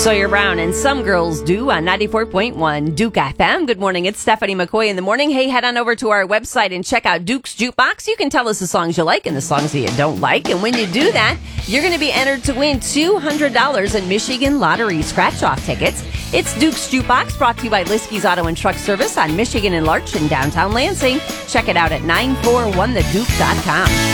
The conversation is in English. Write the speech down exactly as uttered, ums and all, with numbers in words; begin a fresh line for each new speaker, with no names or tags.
Sawyer Brown and Some Girls Do on ninety-four point one Duke F M. Good morning. It's Stephanie McCoy in the morning. Hey, head on over to our website and check out Duke's Jukebox. You can tell us the songs you like and the songs that you don't like. And when you do that, you're going to be entered to win two hundred dollars in Michigan Lottery scratch-off tickets. It's Duke's Jukebox, brought to you by Liskey's Auto and Truck Service on Michigan and Larch in downtown Lansing. Check it out at nine four one the duke dot com.